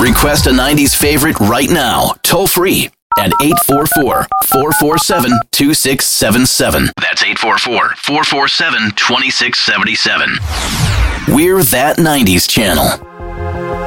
Request a 90s favorite right now, toll free at 844-447-2677. That's 844-447-2677. We're That 90s Channel.